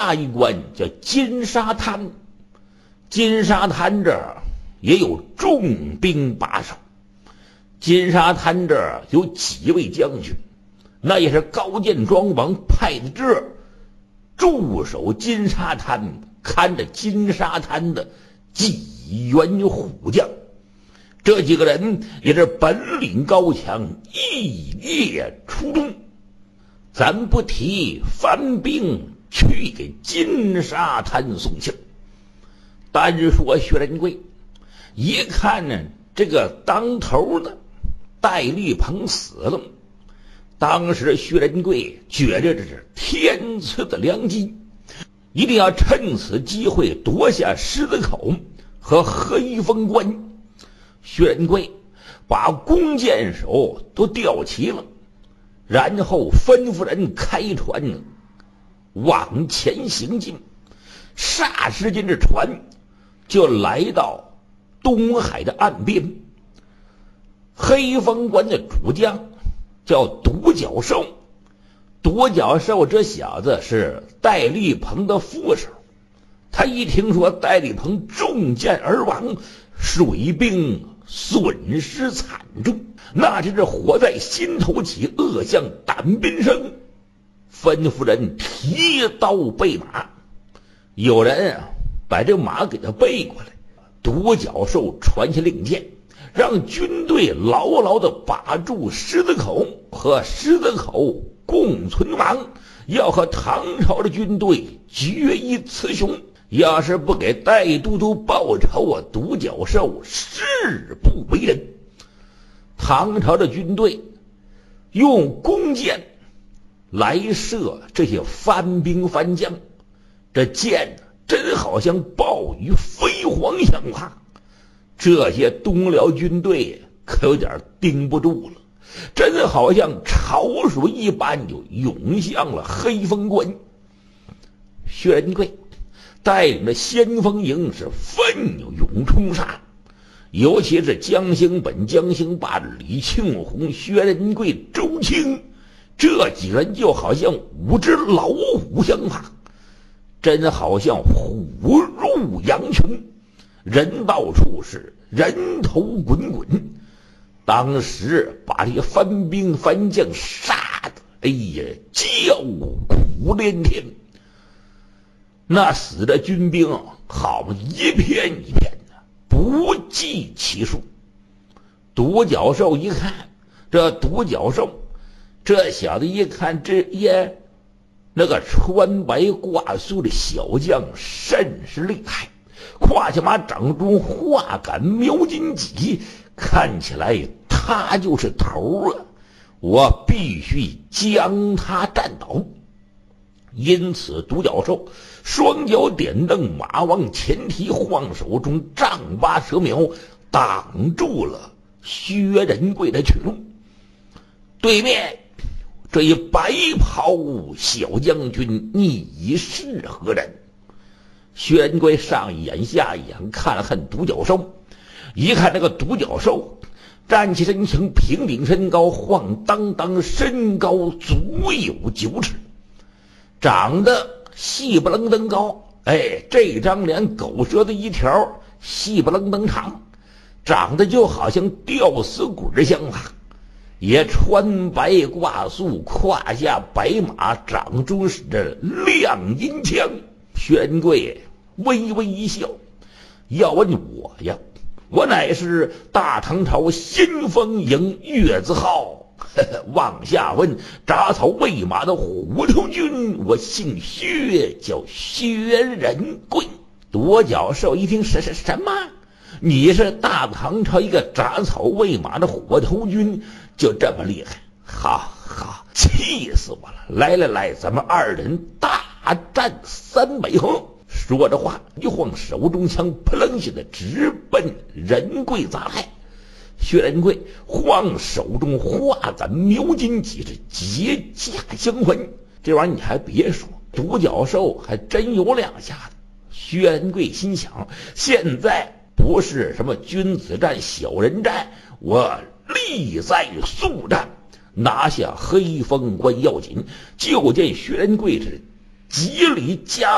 下一关叫金沙滩。金沙滩这儿也有重兵把守。金沙滩这儿有几位将军，那也是高见庄王派的这儿驻守金沙滩，看着金沙滩的几员虎将。这几个人也是本领高强，一列出众。咱不提番兵去给金沙滩送信，单说薛仁贵，一看呢，这个当头的戴笠鹏死了。当时薛仁贵觉着这是天赐的良机，一定要趁此机会夺下狮子口和黑风关。薛仁贵把弓箭手都调齐了，然后吩咐人开船往前行进。霎时间这船就来到东海的岸边。黑风关的主将叫独角兽，独角兽这小子是戴笠鹏的副手。他一听说戴笠鹏中箭而亡，水兵损失惨重，那真是火在心头起，恶向胆边生。吩咐人提刀备马，有人把这马给他背过来。独角兽传下令箭，让军队牢牢地把住狮子口，和狮子口共存亡，要和唐朝的军队决一雌雄。要是不给戴都督报仇啊，独角兽誓不为人。唐朝的军队用弓箭来射这些番兵番将，这箭真好像暴雨飞蝗像话，这些东辽军队可有点盯不住了，真好像潮水一般就涌向了黑风关。薛仁贵带领着先锋营是奋勇冲杀，尤其是江兴本、江兴霸、李庆红、薛仁贵、周青这几人就好像5只老虎相怕，真好像虎入羊群，人到处是人头滚滚。当时把这些番兵番将杀的哎呀叫苦连天，那死的军兵好一片一片的，不计其数。独角兽一看，这独角兽这小子一看，这也那个穿白挂素的小将甚是厉害，胯下马掌中画杆描金戟，看起来他就是头啊，我必须将他战倒。因此独角兽双脚点蹬，马往前提，晃手中丈八蛇苗，挡住了薛仁贵的去路。对面这一白袍小将军，你是何人？薛仁贵上一眼下一眼看了看独角兽，一看这个独角兽站起身形，平顶身高，晃荡荡，身高足有9尺，长得细不楞登高，哎，这张脸狗舌的一条，细不楞登长，长得就好像吊死鬼相怕，也穿白挂素，胯下白马，掌中是这亮银枪。薛仁贵微微一笑，要问我呀，我乃是大唐朝先锋营月字号，往下问铡草喂马的虎头军，我姓薛，叫薛仁贵。独角兽一听什么？你是大唐朝一个铡草喂马的虎头军，就这么厉害？好，气死我了！来，咱们2人大战300合。说着话，一晃手中枪，扑棱一下的直奔仁贵砸来。薛仁贵晃手中画杆描金戟，是结架相还。这玩意儿你还别说，独角兽还真有2下子。薛仁贵心想，现在不是什么君子战小人战，我力在速战，拿下黑风关要紧。就见薛仁贵是极力加